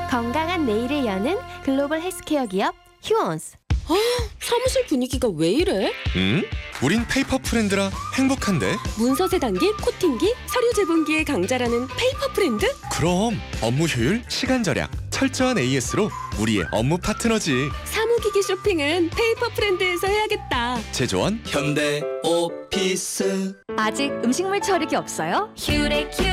건강한 내일을 여는 글로벌 헬스케어 기업 휴원스. 사무실 분위기가 왜 이래? 우린 페이퍼 프렌드라 행복한데. 문서 세단기, 코팅기, 서류 제본기의 강자라는 페이퍼 프렌드? 그럼 업무 효율, 시간 절약, 철저한 AS로 우리의 업무 파트너지. 사무기기 쇼핑은 페이퍼 프렌드에서 해야겠다. 제조원 현대 오피스. 아직 음식물 처리기 없어요? 휴레큐